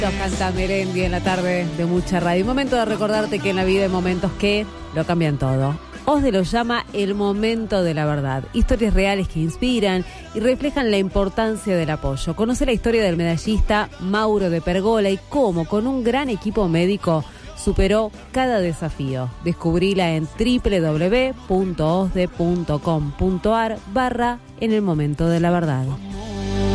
Canta Merendi en la tarde de mucha radio. Momento de recordarte que en la vida hay momentos que lo cambian todo. OSDE lo llama el momento de la verdad. Historias reales que inspiran y reflejan la importancia del apoyo. Conoce la historia del medallista Mauro de Pergola y cómo, con un gran equipo médico, superó cada desafío. Descubrila en www.osde.com.ar/en el momento de la verdad.